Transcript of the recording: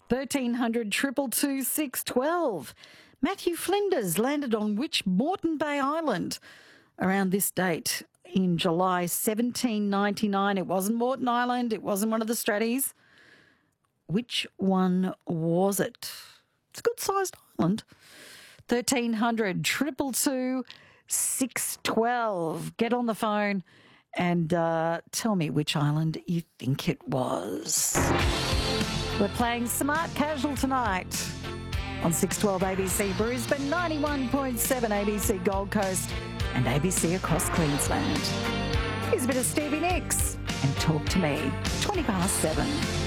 1300 222 612. Matthew Flinders landed on which Moreton Bay Island around this date in July 1799? It wasn't Moreton Island. It wasn't one of the Stratties. Which one was it? It's a good-sized island. 1300 222 612. Get on the phone and tell me which island you think it was. We're playing Smart Casual tonight on 612 ABC Brisbane, 91.7 ABC Gold Coast and ABC across Queensland. Here's a bit of Stevie Nicks and Talk to Me, 7:20.